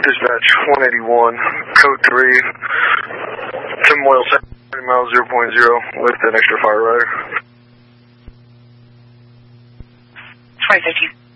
Dispatch 181, code 3, Tim Moyle, 70 miles 0.0, with an extra fire rider. 2050.